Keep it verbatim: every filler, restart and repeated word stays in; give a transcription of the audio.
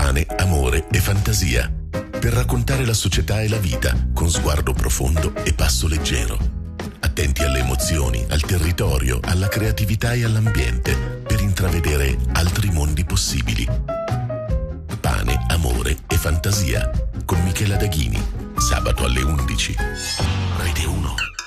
Pane, amore e fantasia. Per raccontare la società e la vita con sguardo profondo e passo leggero. Attenti alle emozioni, al territorio, alla creatività e all'ambiente per intravedere altri mondi possibili. Pane, amore e fantasia con Michela Daghini. Sabato alle undici. Rete uno.